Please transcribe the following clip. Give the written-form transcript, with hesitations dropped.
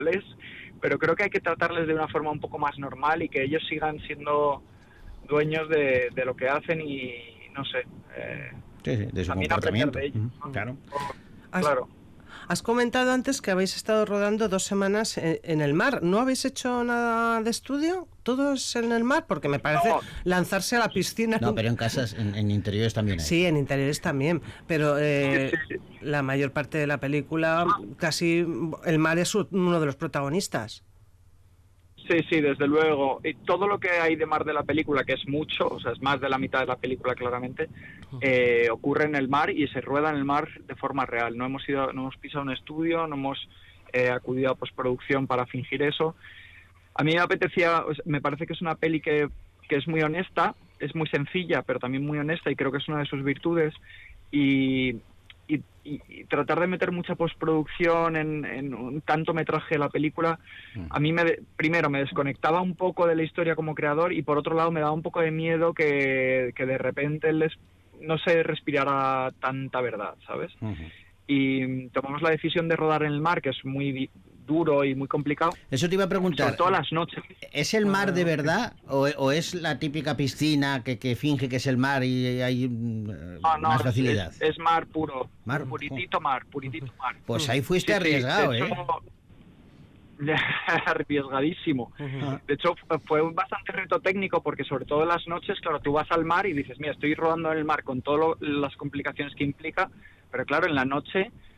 pero creo que hay que tratarles de una forma un poco más normal y que ellos sigan siendo dueños de lo que hacen y, no sé, Sí, sí, de su también aprender comportamiento. de ellos, ¿no? Claro. Claro. Has comentado antes que habéis estado rodando 2 semanas en el mar. ¿No habéis hecho nada de estudio? ¿Todo es en el mar? Porque me parece No. lanzarse a la piscina. No, pero en casas, en interiores también hay. Sí, en interiores también, pero Sí. la mayor parte de la película, casi el mar es uno de los protagonistas. Sí, desde luego. Y todo lo que hay de mar de la película, que es mucho, o sea, es más de la mitad de la película claramente, ocurre en el mar y se rueda en el mar de forma real. No hemos pisado un estudio, no hemos acudido a postproducción para fingir eso. A mí me apetecía, me parece que es una peli que es muy honesta, es muy sencilla, pero también muy honesta y creo que es una de sus virtudes. Y tratar de meter mucha postproducción en un tanto metraje de la película, a mí primero me desconectaba un poco de la historia como creador y por otro lado me daba un poco de miedo que de repente no se respirara tanta verdad, ¿sabes? Y tomamos la decisión de rodar en el mar, que es muy duro y muy complicado. Eso te iba a preguntar. Sobre todo las noches. ¿Es el mar de verdad o es la típica piscina que finge que es el mar y hay más facilidad? Es mar puro. Mar, puritito mar. Pues ahí fuiste Sí, arriesgado, de hecho, arriesgadísimo. De hecho, fue un bastante reto técnico porque sobre todo en las noches, claro, tú vas al mar y dices, mira, estoy rodando en el mar con todas las complicaciones que implica, pero claro, en la noche